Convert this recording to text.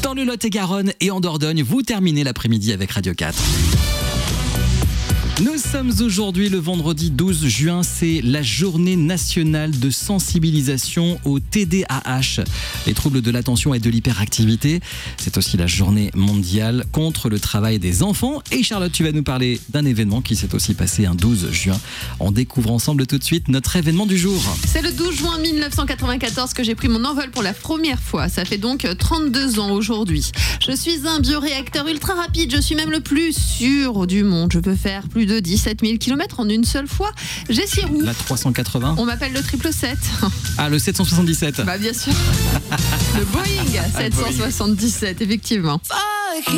Dans le Lot-et-Garonne et en Dordogne, vous terminez l'après-midi avec Radio 4. Nous sommes aujourd'hui le vendredi 12 juin, c'est la journée nationale de sensibilisation au TDAH, les troubles de l'attention et de l'hyperactivité. C'est aussi la journée mondiale contre le travail des enfants. Et Charlotte, tu vas nous parler d'un événement qui s'est aussi passé un 12 juin. On découvre ensemble tout de suite notre événement du jour. C'est le 12 juin 1994 que j'ai pris mon envol pour la première fois. Ça fait donc 32 ans aujourd'hui. Je suis un bioréacteur ultra rapide, je suis même le plus sûr du monde. Je peux faire plus de 17 000 km en une seule fois. J'ai 6 roues. La 380. On m'appelle le 777. Ah, le 777. Bah bien sûr. Le Boeing 777, effectivement.